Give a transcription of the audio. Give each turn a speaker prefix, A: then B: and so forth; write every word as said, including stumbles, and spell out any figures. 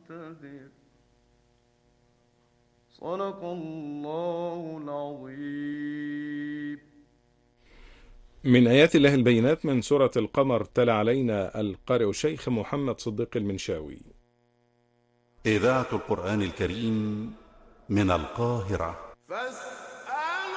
A: مقتدر. صدق الله العظيم.
B: من آيات الله البينات من سورة القمر، تلا علينا القارئ الشيخ محمد صديق المنشاوي.
C: إذاعة القرآن الكريم من القاهرة.